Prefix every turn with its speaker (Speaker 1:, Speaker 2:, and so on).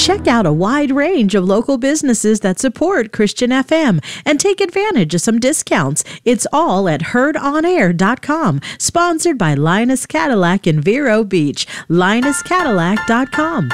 Speaker 1: Check out a wide range of local businesses that support Christian FM and take advantage of some discounts. It's all at heardonair.com. Sponsored by Linus Cadillac in Vero Beach. LinusCadillac.com.